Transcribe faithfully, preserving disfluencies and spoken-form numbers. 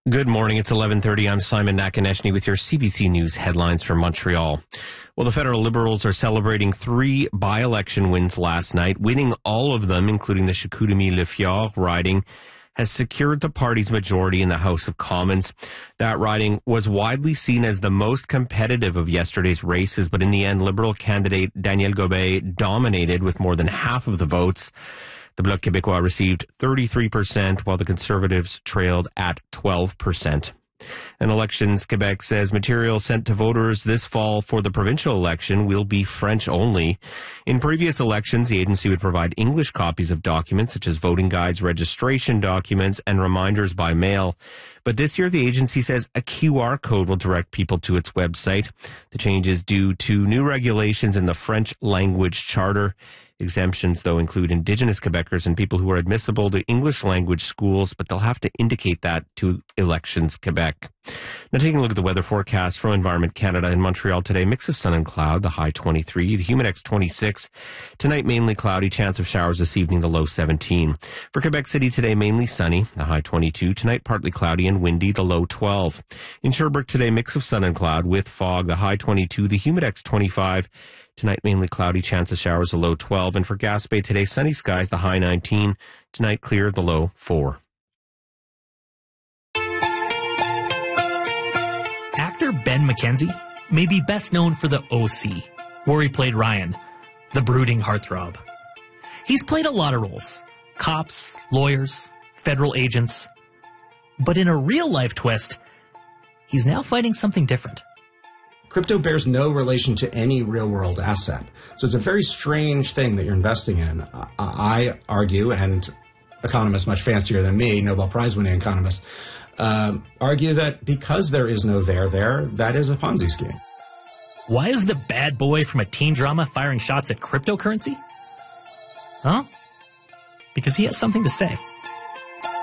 Good morning. It's eleven thirty. I'm Simon Nakonechny with your C B C News headlines from Montreal. Well, the federal Liberals are celebrating three by-election wins last night. Winning all of them, including the Chicoutimi-Le Fjord riding, has secured the party's majority in the House of Commons. That riding was widely seen as the most competitive of yesterday's races, but in the end, Liberal candidate Daniel Gobet dominated with more than half of the votes. The Bloc Québécois received thirty-three percent, while the Conservatives trailed at twelve percent. And Elections Quebec says material sent to voters this fall for the provincial election will be French only. In previous elections, the agency would provide English copies of documents such as voting guides, registration documents, and reminders by mail. But this year, the agency says a Q R code will direct people to its website. The change is due to new regulations in the French language charter. Exemptions, though, include Indigenous Quebecers and people who are admissible to English language schools, but they'll have to indicate that to Elections Quebec. Now, taking a look at the weather forecast from Environment Canada. In Montreal today, mix of sun and cloud, the high twenty-three, the Humidex twenty-six. Tonight, mainly cloudy, chance of showers this evening, the low seventeen. For Quebec City today, mainly sunny, the high twenty-two. Tonight, partly cloudy and windy, the low twelve. In Sherbrooke today, mix of sun and cloud with fog, the high twenty-two, the Humidex twenty-five. Tonight, mainly cloudy, chance of showers, the low twelve. And for Gaspé today, sunny skies, the high nineteen. Tonight, clear, the low four. Actor Ben McKenzie may be best known for the O C, where he played Ryan, the brooding heartthrob. He's played a lot of roles: cops, lawyers, federal agents. But in a real-life twist, he's now fighting something different. Crypto bears no relation to any real-world asset. So it's a very strange thing that you're investing in. I, I argue, and economists much fancier than me, Nobel Prize-winning economists, um, argue that because there is no there there, that is a Ponzi scheme. Why is the bad boy from a teen drama firing shots at cryptocurrency? Huh? Because he has something to say.